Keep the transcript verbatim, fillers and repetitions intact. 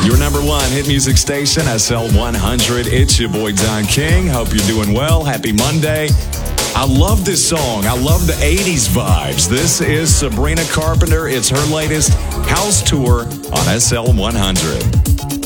Your number one hit music station, S L one hundred. It's your boy, Don King. Hope you're doing well. Happy Monday. I love this song. I love the eighties vibes. This is Sabrina Carpenter. It's her latest house tour on S L one hundred.